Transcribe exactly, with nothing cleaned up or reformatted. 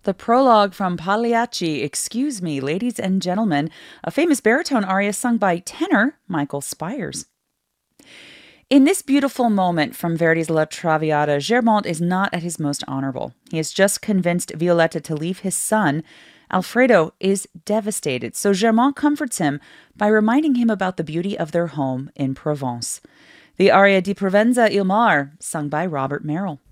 The prologue from Pagliacci, Excuse Me, Ladies and Gentlemen, a famous baritone aria sung by tenor Michael Spires. In this beautiful moment from Verdi's La Traviata, Germont is not at his most honorable. He has just convinced Violetta to leave his son. Alfredo is devastated, so Germont comforts him by reminding him about the beauty of their home in Provence. The aria Di Provenza il Mar, sung by Robert Merrill.